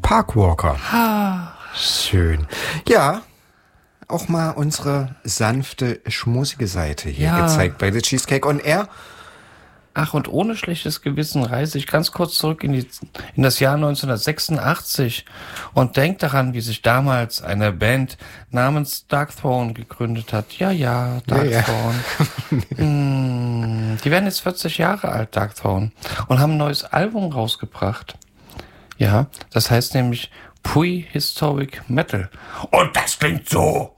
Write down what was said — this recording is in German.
Parkwalker. Ha. Schön. Ja, auch mal unsere sanfte, schmusige Seite hier gezeigt bei The Cheesecake on Air. Ach, und ohne schlechtes Gewissen reise ich ganz kurz zurück in das Jahr 1986 und denke daran, wie sich damals eine Band namens Darkthrone gegründet hat. Ja, Darkthrone. Die werden jetzt 40 Jahre alt, Darkthrone, und haben ein neues Album rausgebracht. Ja, das heißt nämlich Prehistoric Metal. Und das klingt so.